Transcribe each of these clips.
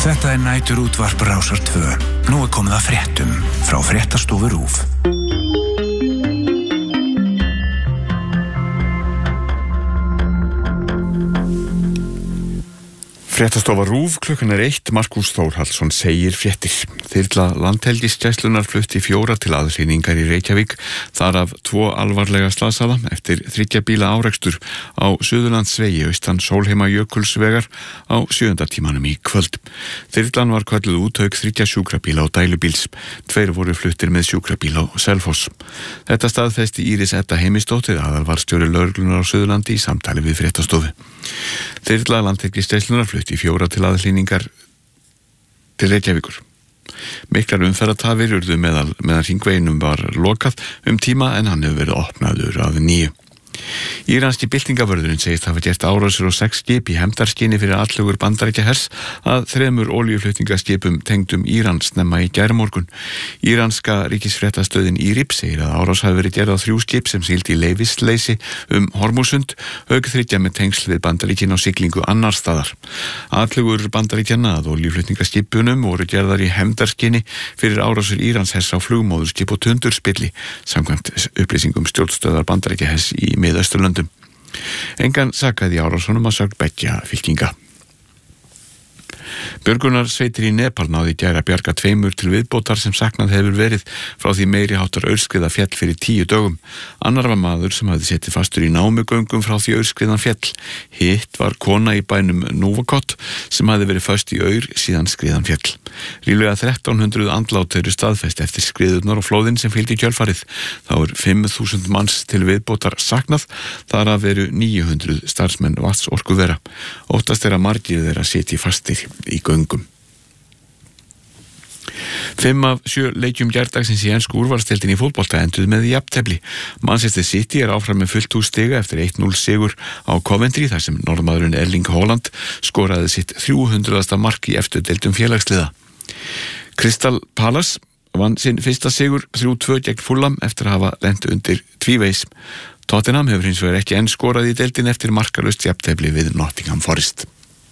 Þetta næturútvarp Rásar 2. Nú komið að fréttum frá Fréttastofu RÚV. Fréttastofa RÚV, klukkan 1, Markús Þórhallsson segir fréttir. Þyrla Landhelgisgæslunnar flutti 4 til aðhlýningar í Reykjavík, þar af 2 alvarlega slasaða eftir 3 bíla árekstur á Suðurlandsvegi austan Sólheimajökulsvegar á 7. tímanum í kvöld. Þyrlan var kölluð út auk 3 sjúkrabíla og dælubíls. 2 voru fluttir með sjúkrabíl á Selfoss. Þetta staðfesti Íris Edda Heimisdóttir, aðalvarðstjóri lögreglunar á Suðurlandi, í samtali við Fréttastofu. Þyrla Landhelgisgæslunnar flutti 4 til aðhlýningar til Reykjavíkur. Miklar umferðartafir urðu meðan hringveginum var lokað tíma en hann hefur verið opnaður að nýju. Íranski byltingavörðurinn segist hafa gert árásir á 6 skip í hefndarskyni fyrir atlugur Bandaríkjahers að 3 olíuflutningaskipum tengdum Íran snemma í gærmorgun. Íranska ríkisfréttastöðin IRIB segir að árás hafi verið gerð á 3 skip sem sigldi í leyfisleysi Hormúsund, auk 3 með tengsl við Bandaríkin á siglingu annar staðar. Atlugur Bandaríkjanna að olíuflutningaskipunum voru gerðar í hefndarskyni fyrir árásir Íranshers á flugmóðurskip og tundurspilli, samkvæmt upplýsingum stjórnstöðvar Bandaríkjahers í Miðausturlöndum. Engan sakaði í árásunum að sögn beggja fylkinga. Björgunarsveitir í Nepal náði í gær að bjarga 2 til viðbótar sem saknað hefur verið frá því meiri háttar aurskriða féll fyrir 10 dögum. Annar var maður sem hafði setið fastur í námugöngum frá því aurskriðan féll. Hitt var kona í bænum Núvakott sem hafði verið föst í aur síðan skriðan féll. Ríflega 1300 andlát eru staðfest eftir skriðurnar og flóðin sem fylgdi í kjölfarið. Þá 5.000 manns til viðbótar saknað, þar af eru 900 starfsmenn vatnsorkuvera. Óttast að margir þeirra sitji fastir í göngum. 5 af 7 leikjum gærdagsins í ensku úrvalsdeildinni í fótbolta enduðu með jafntefli. Manchester City áfram með fullt hús stiga eftir 1-0 sigur á Coventry, þar sem norðmaðurinn Erling Haaland skoraði sitt 300. mark í efstu deildum félagsliða. Crystal Palace vann sinn fyrsta sigur 3-2 gegn Fulham eftir að hafa lent undir tvívegis. Tottenham hefur hins vegar ekki enn skorað í deildin eftir markalaust jafntefli við Nottingham Forest.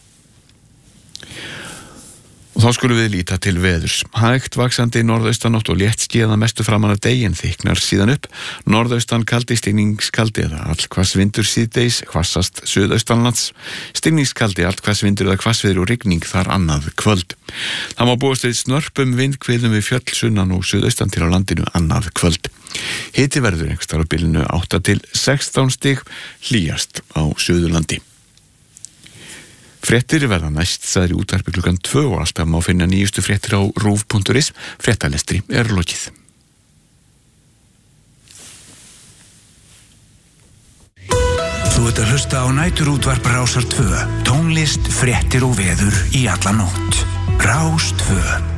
Og þá skulum við líta til veðurs. Hægt vaxandi norðaustanátt og létt skíða mestu framan af degi en þykknar síðan upp. Norðaustan kaldi, stigningskaldi eða allhvass vindur síðdeis, hvassast suðaustanlands. Stigningskaldi, allhvass vindur eða hvassviður og rigning þar annað kvöld. Það má búast við snörpum vindhviðum við fjöll sunnan og suðaustan til á landinu annað kvöld. Hiti verður einhvers staðar á bilinu 8 til 16 stig, hlýjast á Suðurlandi. Fréttir verða næst sagði í útvarpi klukkan 2 og alltaf má finna nýjustu fréttir á ruv.is. Fréttalestri lokið. Þú ert að hlusta á næturútvarp Rásar 2. Tónlist, fréttir og veður í alla nótt. Rás 2.